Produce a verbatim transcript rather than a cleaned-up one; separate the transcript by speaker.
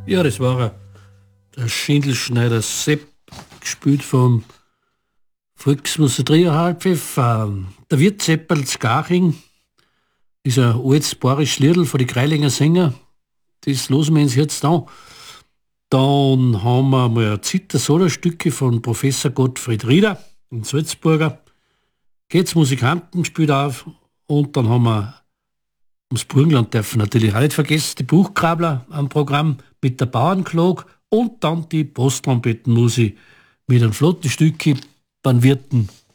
Speaker 1: Ja, das war er. Der Schindelschneider Sepp, gespielt vom Volksmusik Halbpfeffer. Der Wirt Seppel Skaching ist ein altes bayerisches Liedl von den Greilinger Sänger. Das losen wir uns jetzt an. Dann haben wir mal ein Zither-Solo-Stücke von Professor Gottfried Rieder, ein Salzburger. Geht's Musikanten spielt auf. Und dann haben wir ums Burgenland dürfen natürlich auch nicht vergessen, die Buchgrabler am Programm mit der Bauernklog und dann die Posttrompetenmusik mit einem flotten Stücke beim Wirten.